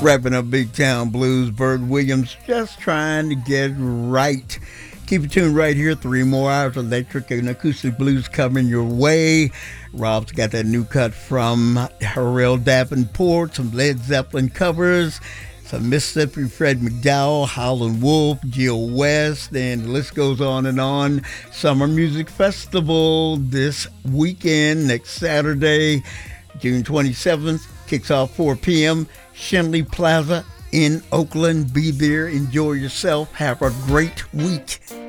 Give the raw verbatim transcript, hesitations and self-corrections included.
Wrapping up Big Town Blues, Bert Williams just trying to get right. Keep it tuned right here. Three more hours of electric and acoustic blues coming your way. Rob's got that new cut from Harrell Davenport, some Led Zeppelin covers, some Mississippi Fred McDowell, Howlin' Wolf, Jill West, and the list goes on and on. Summer Music Festival this weekend, next Saturday, June twenty-seventh, kicks off four p.m. Shenley Plaza in Oakland. Be there, enjoy yourself, have a great week.